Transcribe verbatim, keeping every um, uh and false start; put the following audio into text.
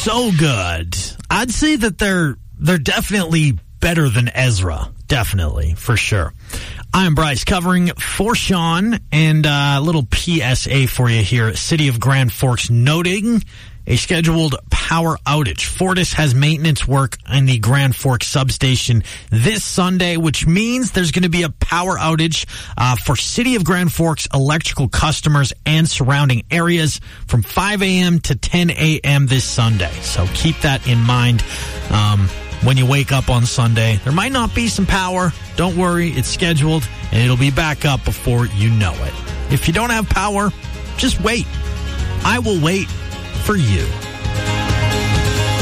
so good. I'd say that they're they're definitely better than Ezra. Definitely, for sure. I'm Bryce, covering for Sean, and uh, a little P S A for you here. City of Grand Forks noting a scheduled power outage. Fortis has maintenance work in the Grand Forks substation this Sunday, which means there's going to be a power outage uh, for City of Grand Forks electrical customers and surrounding areas from five a.m. to ten a.m. this Sunday. So keep that in mind. Um, when you wake up on Sunday, there might not be some power. Don't worry, it's scheduled, and it'll be back up before you know it. If you don't have power, just wait. I will wait for you.